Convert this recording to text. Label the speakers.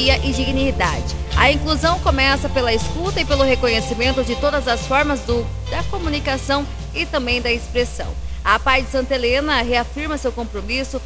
Speaker 1: empatia e dignidade. A inclusão começa pela escuta e pelo reconhecimento de todas as formas da comunicação e também da expressão. A PAI de Santa Helena reafirma seu compromisso